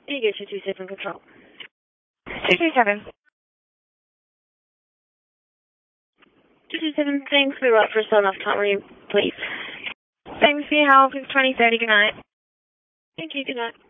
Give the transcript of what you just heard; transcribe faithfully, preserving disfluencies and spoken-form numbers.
You get your two seven control. two two seven. two two seven, thanks. We're up for a start off time, please. Thanks for your help. It's twenty thirty. Good night. Thank you. Good night.